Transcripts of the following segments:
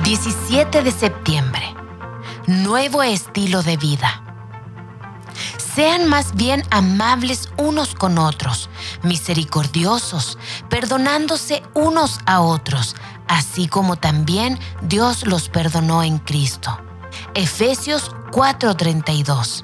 17 de septiembre. Nuevo estilo de vida. Sean más bien amables unos con otros, misericordiosos, perdonándose unos a otros, así como también Dios los perdonó en Cristo. Efesios 4:32.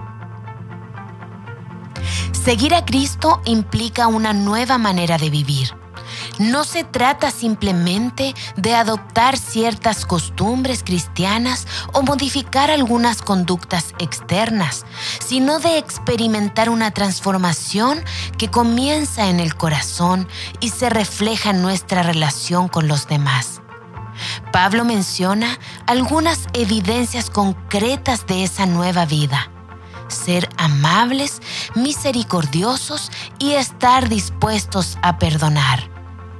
Seguir a Cristo implica una nueva manera de vivir. No se trata simplemente de adoptar ciertas costumbres cristianas o modificar algunas conductas externas, sino de experimentar una transformación que comienza en el corazón y se refleja en nuestra relación con los demás. Pablo menciona algunas evidencias concretas de esa nueva vida: ser amables, misericordiosos y estar dispuestos a perdonar.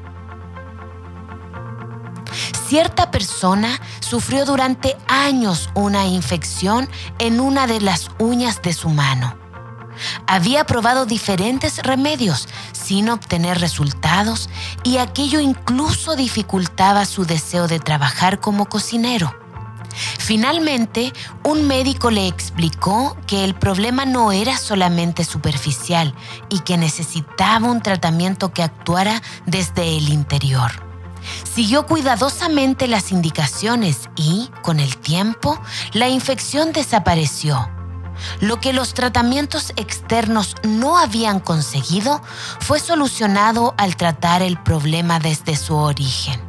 Cierta persona sufrió durante años una infección en una de las uñas de su mano. Había probado diferentes remedios sin obtener resultados y aquello incluso dificultaba su deseo de trabajar como cocinero. Finalmente, un médico le explicó que el problema no era solamente superficial y que necesitaba un tratamiento que actuara desde el interior. Siguió cuidadosamente las indicaciones y, con el tiempo, la infección desapareció. Lo que los tratamientos externos no habían conseguido fue solucionado al tratar el problema desde su origen.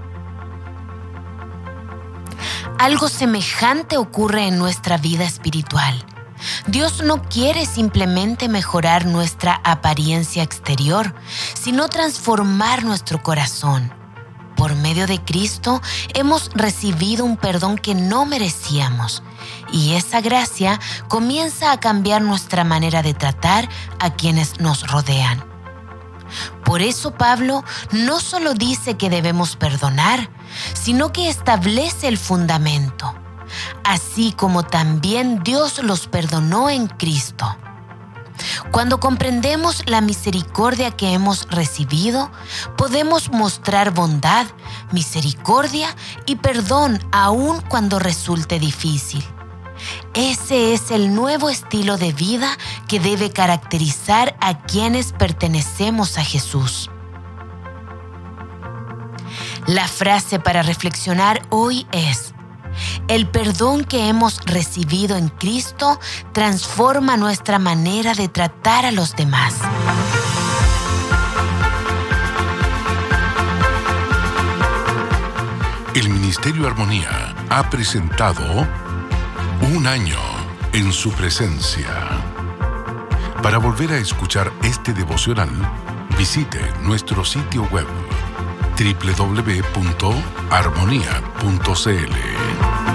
Algo semejante ocurre en nuestra vida espiritual. Dios no quiere simplemente mejorar nuestra apariencia exterior, sino transformar nuestro corazón. Por medio de Cristo hemos recibido un perdón que no merecíamos, y esa gracia comienza a cambiar nuestra manera de tratar a quienes nos rodean. Por eso Pablo no solo dice que debemos perdonar, sino que establece el fundamento, así como también Dios los perdonó en Cristo. Cuando comprendemos la misericordia que hemos recibido, podemos mostrar bondad, misericordia y perdón aun cuando resulte difícil. Ese es el nuevo estilo de vida que debe caracterizar a quienes pertenecemos a Jesús. La frase para reflexionar hoy es: el perdón que hemos recibido en Cristo transforma nuestra manera de tratar a los demás. El Ministerio Armonía ha presentado Un Año en su Presencia. Para volver a escuchar este devocional, visite nuestro sitio web www.armonia.cl.